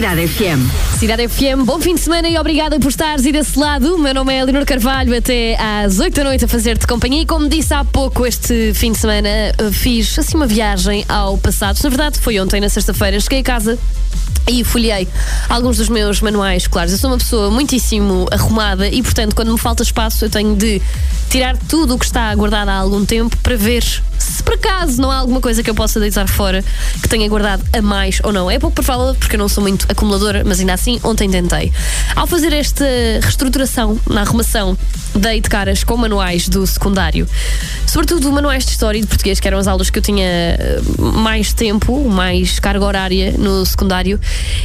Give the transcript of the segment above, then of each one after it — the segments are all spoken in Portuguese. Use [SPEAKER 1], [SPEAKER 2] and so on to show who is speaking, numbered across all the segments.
[SPEAKER 1] Cidade FM.
[SPEAKER 2] Cidade FM, bom fim de semana e obrigada por estares aí desse lado. O meu nome é Leonor Carvalho, até às 8 da noite a fazer-te companhia. E como disse há pouco, este fim de semana fiz assim uma viagem ao passado. Na verdade foi ontem, na sexta-feira, cheguei a casa e folhei alguns dos meus manuais escolares. Eu sou uma pessoa muitíssimo arrumada e, portanto, quando me falta espaço eu tenho de tirar tudo o que está guardado há algum tempo para ver se por acaso não há alguma coisa que eu possa deitar fora que tenha guardado a mais ou não. É pouco provável porque eu não sou muito acumuladora, mas ainda assim ontem tentei. Ao fazer esta reestruturação na arrumação, dei de caras com manuais do secundário, sobretudo manuais de história e de português, que eram as aulas que eu tinha mais tempo, mais carga horária no secundário.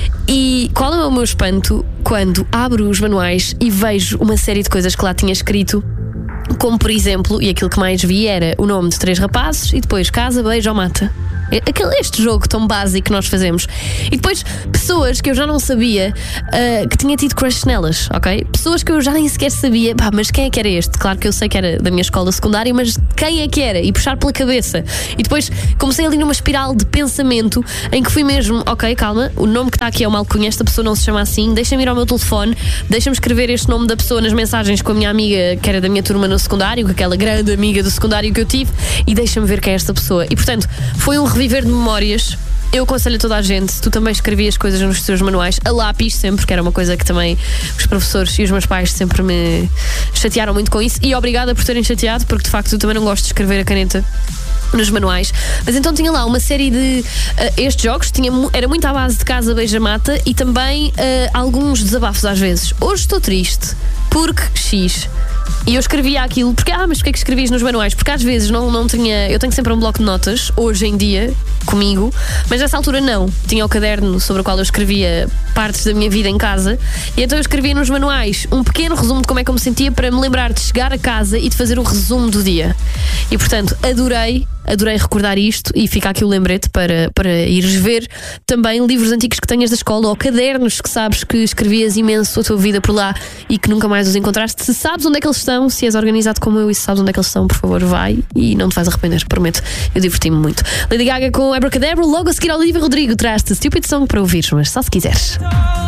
[SPEAKER 2] E qual é o meu espanto quando abro os manuais e vejo uma série de coisas que lá tinha escrito, como por exemplo, e aquilo que mais vi era o nome de 3 rapazes e depois casa, beijo ou mata. Este jogo tão básico que nós fazemos. E depois pessoas que eu já não sabia que tinha tido crush nelas, ok? Pessoas que eu já nem sequer sabia, pá, mas quem é que era este? Claro que eu sei que era da minha escola secundária, mas quem é que era? E puxar pela cabeça. E depois comecei ali numa espiral de pensamento em que fui mesmo, ok, calma, o nome que está aqui é uma alcunha, esta pessoa não se chama assim, deixa-me ir ao meu telefone, deixa-me escrever este nome da pessoa nas mensagens com a minha amiga que era da minha turma no secundário, com aquela grande amiga do secundário que eu tive, e deixa-me ver quem é esta pessoa. E portanto, foi um viver de memórias. Eu aconselho a toda a gente, se tu também escrevias coisas nos teus manuais, a lápis sempre, que era uma coisa que também os professores e os meus pais sempre me chatearam muito com isso, e obrigada por terem chateado, porque de facto eu também não gosto de escrever a caneta nos manuais. Mas então tinha lá uma série de estes jogos, era muito à base de casa, beija-mata e também alguns desabafos às vezes. Hoje estou triste porque X. E eu escrevia aquilo, porque, mas porquê é que escrevias nos manuais? Porque às vezes não tinha. Eu tenho sempre um bloco de notas, hoje em dia, comigo, mas nessa altura não. Tinha o caderno sobre o qual eu escrevia partes da minha vida em casa, e então eu escrevia nos manuais um pequeno resumo de como é que eu me sentia para me lembrar de chegar a casa e de fazer o resumo do dia. E portanto, adorei recordar isto, e fica aqui o lembrete para ires ver também livros antigos que tenhas da escola ou cadernos que sabes que escrevias imenso a tua vida por lá e que nunca mais os encontraste. Se sabes onde é que eles estão, se és organizado como eu e se sabes onde é que eles estão, por favor, vai e não te vais arrepender, prometo. Eu diverti-me muito. Lady Gaga com Abracadabra, logo a seguir ao Olivia Rodrigo traz-te Stupid Song para ouvires, mas só se quiseres.